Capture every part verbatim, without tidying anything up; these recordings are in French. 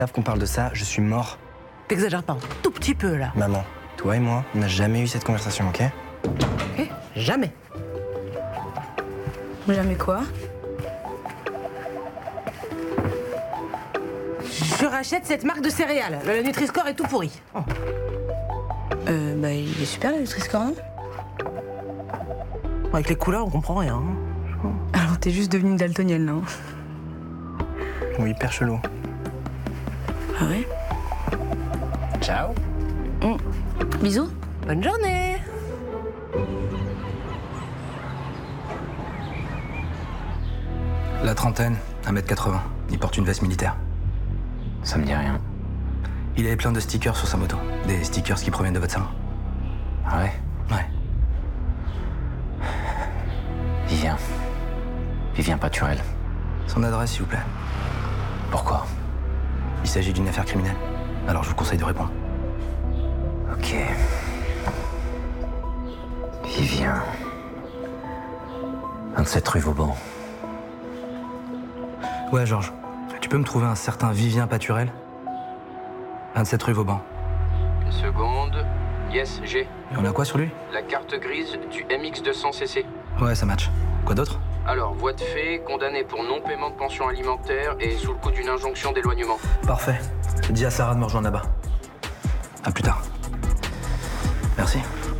Savent qu'on parle de ça, je suis mort. T'exagères pas un tout petit peu, là. Maman, toi et moi, on n'a jamais eu cette conversation, ok? Ok, jamais. Jamais quoi? Je rachète cette marque de céréales. Le Nutri-Score est tout pourri. Oh. Euh, bah, il est super, le Nutri-Score, non? Avec les couleurs, on comprend rien. Hein. Alors, t'es juste devenue une daltonienne, là. Oui, hyper chelou. Ah ouais? Ciao. Mmh. Bisous. Bonne journée. La trentaine, un mètre quatre-vingts. Il porte une veste militaire. Ça me dit rien. Il avait plein de stickers sur sa moto. Des stickers qui proviennent de votre salon. Ah ouais? Ouais. Vivien. Vivien Paturel. Son adresse, s'il vous plaît. Pourquoi? Il s'agit d'une affaire criminelle. Alors je vous conseille de répondre. Ok. Vivien. vingt-sept rue Vauban. Ouais, Georges. Tu peux me trouver un certain Vivien Paturel? vingt-sept rue Vauban. Une seconde. Yes, j'ai. Et on a quoi sur lui? La carte grise du M X deux cents C C. Ouais, ça match. Quoi d'autre? Alors, voie de fait, condamné pour non-paiement de pension alimentaire et sous le coup d'une injonction d'éloignement. Parfait. Dis à Sarah de me rejoindre là-bas. À plus tard. Merci.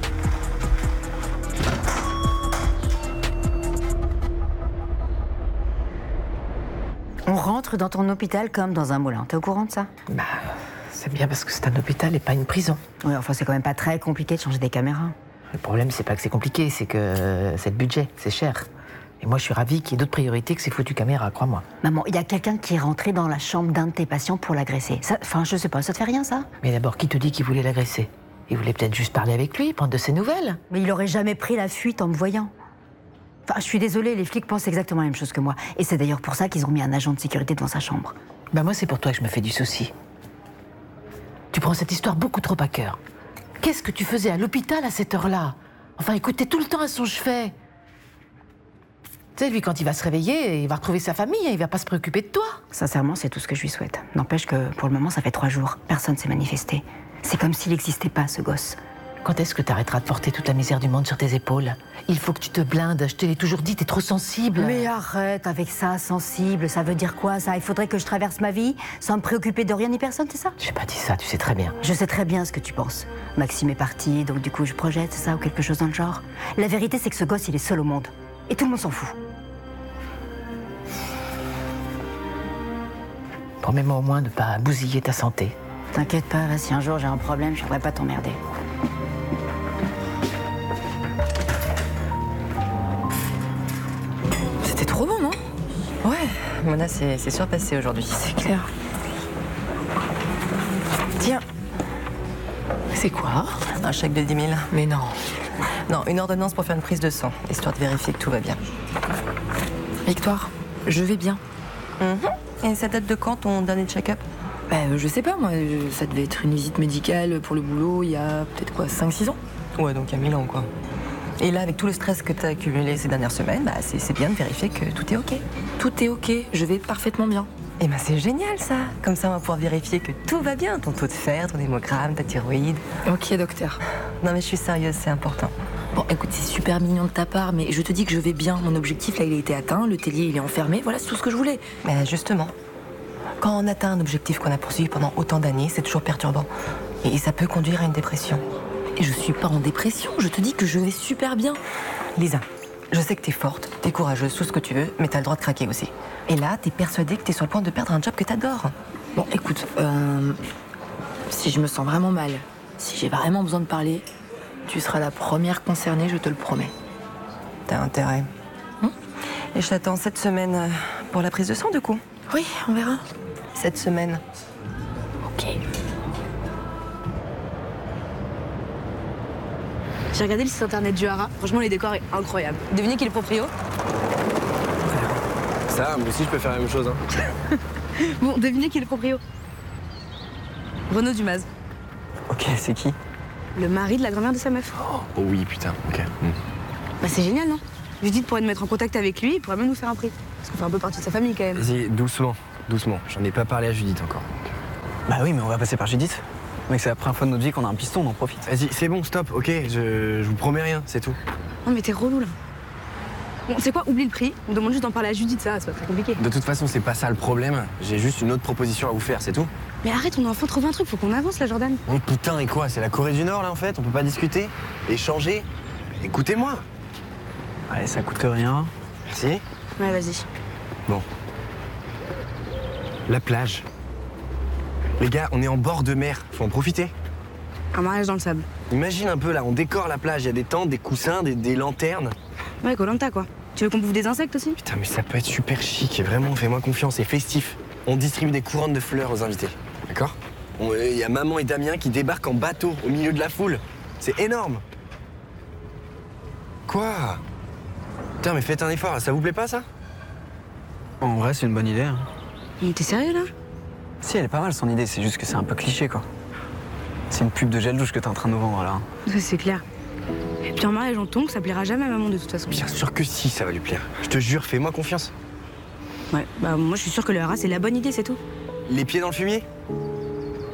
On rentre dans ton hôpital comme dans un moulin. T'es au courant de ça? Bah, c'est bien parce que c'est un hôpital et pas une prison. Oui, enfin, c'est quand même pas très compliqué de changer des caméras. Le problème, c'est pas que c'est compliqué, c'est que c'est le budget, c'est cher. Et moi, je suis ravie qu'il y ait d'autres priorités que ces foutues caméras, crois-moi. Maman, il y a quelqu'un qui est rentré dans la chambre d'un de tes patients pour l'agresser. Ça, enfin, je sais pas, ça te fait rien, ça? Mais d'abord, qui te dit qu'il voulait l'agresser? Il voulait peut-être juste parler avec lui, prendre de ses nouvelles. Mais il aurait jamais pris la fuite en me voyant. Enfin, je suis désolée, les flics pensent exactement la même chose que moi. Et c'est d'ailleurs pour ça qu'ils ont mis un agent de sécurité devant sa chambre. Bah moi, c'est pour toi que je me fais du souci. Tu prends cette histoire beaucoup trop à cœur. Qu'est-ce que tu faisais à l'hôpital à cette heure-là? Enfin, écoute, t'es tout le temps à son chevet. Tu sais, lui, quand il va se réveiller, il va retrouver sa famille, il va pas se préoccuper de toi. Sincèrement, c'est tout ce que je lui souhaite. N'empêche que, pour le moment, ça fait trois jours. Personne s'est manifesté. C'est comme s'il n'existait pas, ce gosse. Quand est-ce que t'arrêteras de porter toute la misère du monde sur tes épaules? Il faut que tu te blindes, je te l'ai toujours dit, t'es trop sensible. Mais arrête avec ça, sensible, ça veut dire quoi, ça? Il faudrait que je traverse ma vie sans me préoccuper de rien ni personne, c'est ça? J'ai pas dit ça, tu sais très bien. Je sais très bien ce que tu penses. Maxime est parti, donc du coup je projette, c'est ça, ou quelque chose dans le genre. La vérité, c'est que ce gosse, il est seul au monde. Et tout le monde s'en fout. Promets-moi au moins de pas bousiller ta santé. T'inquiète pas, là, si un jour j'ai un problème, je viendrai pas t'emmerder. C'était trop bon, non? Ouais, Mona c'est surpassé aujourd'hui. C'est clair. Tiens. C'est quoi? Un chèque de dix mille. Mais non. Non, une ordonnance pour faire une prise de sang, histoire de vérifier que tout va bien. Victoire, je vais bien. Mm-hmm. Et ça date de quand ton dernier check-up? Bah, euh, je sais pas, moi, euh, ça devait être une visite médicale pour le boulot il y a peut-être quoi, cinq six ans? Ouais, donc il y a mille ans, quoi. Et là, avec tout le stress que t'as accumulé ces dernières semaines, bah, c'est bien de vérifier que tout est OK. Tout est OK, je vais parfaitement bien. Et bah, c'est génial, ça. Comme ça, on va pouvoir vérifier que tout va bien. Ton taux de fer, ton hémogramme, ta thyroïde. Ok, docteur. Non, mais je suis sérieuse, c'est important. Bon, écoute, c'est super mignon de ta part, mais je te dis que je vais bien. Mon objectif, là, il a été atteint. Le tellier, il est enfermé. Voilà, c'est tout ce que je voulais. Mais justement, quand on atteint un objectif qu'on a poursuivi pendant autant d'années, c'est toujours perturbant. Et ça peut conduire à une dépression. Et je suis pas en dépression. Je te dis que je vais super bien. Lisa, je sais que t'es forte, t'es courageuse, tout ce que tu veux, mais t'as le droit de craquer aussi. Et là, t'es persuadée que t'es sur le point de perdre un job que t'adores. Bon, écoute, euh, si je me sens vraiment mal, si j'ai vraiment besoin de parler, tu seras la première concernée, je te le promets. T'as intérêt. Hum Et je t'attends cette semaine euh, pour la prise de sang, du coup. Oui, on verra. Cette semaine. Ok. J'ai regardé le site internet du Hara. Franchement, les décors est incroyable. Devinez qui est le proprio? Ça, moi aussi je peux faire la même chose. Hein. Bon, devinez qui est le proprio? Renaud Dumaz. Ok, c'est qui? Le mari de la grand-mère de sa meuf. Oh, oh oui, putain, ok. Mm. Bah c'est génial, non? Judith pourrait nous mettre en contact avec lui, il pourrait même nous faire un prix. Parce qu'on fait un peu partie de sa famille quand même. Vas-y, doucement, doucement. J'en ai pas parlé à Judith encore. Bah oui, mais on va passer par Judith. Mec, c'est la première fois de notre vie qu'on a un piston, on en profite. Vas-y, c'est bon, stop, ok, je, je vous promets rien, c'est tout. Non mais t'es relou là. Bon, c'est quoi, oublie le prix, on demande juste d'en parler à Judith, ça, c'est pas très compliqué. De toute façon, c'est pas ça le problème. J'ai juste une autre proposition à vous faire, c'est tout. Mais arrête, on a enfin trouvé un truc, faut qu'on avance là, Jordan. Oh putain, et quoi? C'est la Corée du Nord là en fait? On peut pas discuter? Échanger? Écoutez-moi. Allez, ça coûte rien. Merci. Ouais, vas-y. Bon. La plage. Les gars, on est en bord de mer, faut en profiter. Un mariage dans le sable. Imagine un peu là, on décore la plage, il y a des tentes, des coussins, des, des lanternes. Ouais, Koh-Lanta quoi. Tu veux qu'on bouffe des insectes aussi? Putain, mais ça peut être super chic, et vraiment, fais-moi confiance, et festif. On distribue des couronnes de fleurs aux invités, d'accord? Il y a maman et Damien qui débarquent en bateau au milieu de la foule. C'est énorme. Quoi? Putain, mais faites un effort, ça vous plaît pas ça? En vrai, c'est une bonne idée. Hein. Mais t'es sérieux là? Si, elle est pas mal son idée, c'est juste que c'est un peu cliché quoi. C'est une pub de gel douche que t'es en train de nous vendre là. Ça, c'est clair. Et puis un mariage en tongs, ça plaira jamais à maman de toute façon. Bien sûr que si, ça va lui plaire. Je te jure, fais-moi confiance. Ouais, bah moi je suis sûre que le hara c'est la bonne idée, c'est tout. Les pieds dans le fumier?